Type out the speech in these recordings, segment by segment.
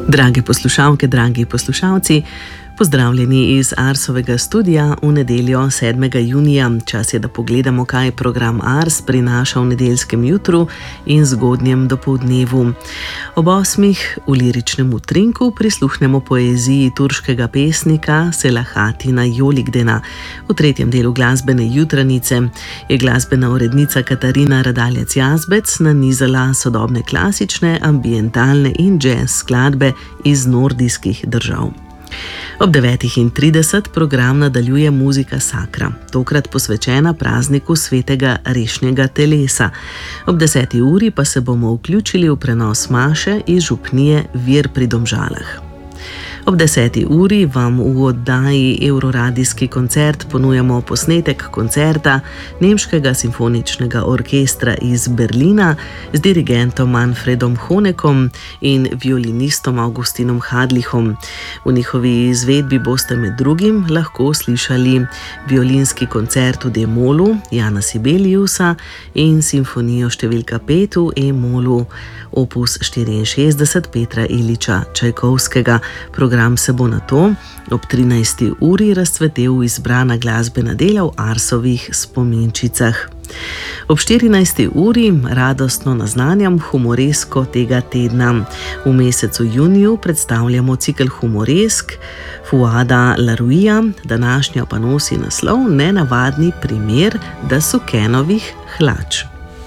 Drage poslušalke, dragi poslušalci, pozdravljeni iz Arsovega studia v nedeljo 7. junija. Čas je, da pogledamo, kaj program Ars prinaša v nedeljskem jutru in zgodnjem dopoldnevu. Ob 8. v liričnem utrinku prisluhnemo poeziji turškega pesnika Selahatina Jolikdena. V tretjem delu glasbene jutranice je glasbena urednica Katarina Radaljac-Jazbec nanizala sodobne klasične, ambientalne in jazz skladbe iz nordijskih držav. Ob 9:30 program nadaljuje muzika Sakra, tokrat posvečena prazniku svetega rešnjega telesa. Ob 10. uri pa se bomo vključili v prenos maše iz župnije Vir pri Domžalah. Ob 10. uri vam v oddaji Euroradijski koncert ponujamo posnetek koncerta Nemškega simfoničnega orkestra iz Berlina z dirigentom Manfredom Honekom in violinistom Augustinom Hadlichom. V njihovi izvedbi boste med drugim lahko slišali violinski koncert v D-molu Jana Sibeliusa in simfonijo številka 5 v E-molu opus 64 Petra Iliča Čajkovskega. Program se bo nato ob 13. uri razcvetel v izbrana glasbena dela v Arsovih spominčicah. Ob 14. uri radostno naznanjam humoresko tega tedna. V mesecu juniju predstavljamo cikel humoresk Fuada Laruija, današnja pa nosi naslov Nenavadni primer Dasukenovih hlač.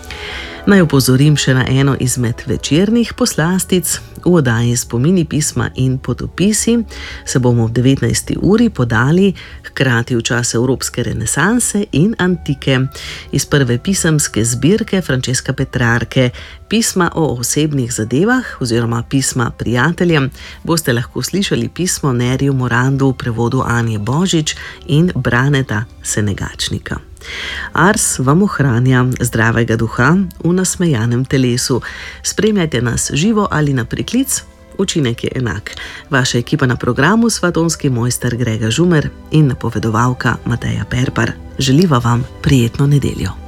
Naj opozorim še na eno izmed večernih poslastic. V oddaji Spomini, pisma in potopisi se bomo ob 19. uri podali hkrati v čas evropske renesanse in antike. Iz prve pisemske zbirke Francesca Petrarke Pisma o osebnih zadevah oziroma pisma prijateljem boste lahko slišali pismo Neriju Morandu v prevodu Anje Božič in Braneta Senegačnika. Ars vam ohranja zdravega duha v nasmejanem telesu. Spremljajte nas živo ali na priklic, učinek je enak. Vaša ekipa na programu sva tonski mojster Grega Žumer in napovedovalka Mateja Perpar. Želiva vam prijetno nedeljo.